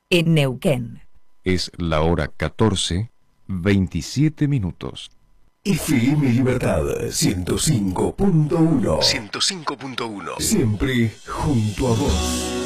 en Neuquén. Es la hora 14:27. FM Libertad 105.1. 105.1. Siempre junto a vos.